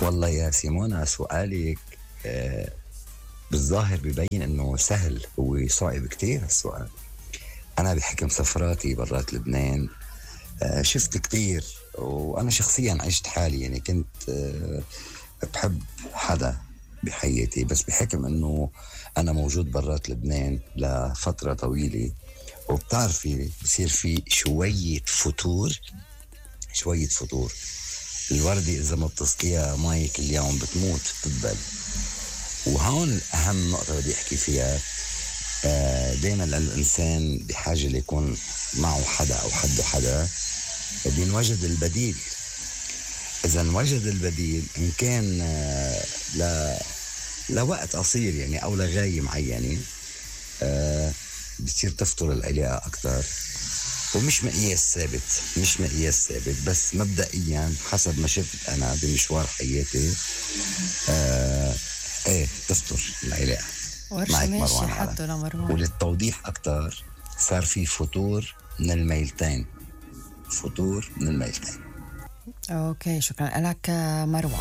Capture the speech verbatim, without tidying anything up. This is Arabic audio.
والله يا سيمونا سؤالك آه بالظاهر ببين انه سهل، هو صعب كتير السؤال. انا بحكم سفراتي برات لبنان آه شفت كتير، وانا شخصيا عشت حالي، يعني كنت آه بحب حدا بحياتي، بس بحكم انه انا موجود برات لبنان لفترة طويلة، وبتعرفي بصير في شوية فتور، شوية فتور. الوردة إذا ما بتسقيها مي كل يوم بتموت بتدبل. وهون أهم نقطة بدي أحكي فيها، آه دايما الإنسان بحاجة ليكون معه حدا أو حده حدا، بدي نوجد البديل. إذا نوجد البديل إن كان آه ل... لوقت قصير يعني أو لغاية معينة، آه بتصير تفطر العلاقة أكتر. ومش مقياس ثابت، مش مقياس ثابت، بس مبدئيا حسب ما شفت أنا بمشوار حياتي، آه ايه تفطر العلاقة. ورشة معك ماشي مروان على. حده لمروان. وللتوضيح أكتر، صار في فطور من الميلتين، فطور من الميلتين. اوكي، شكرا لك مروان.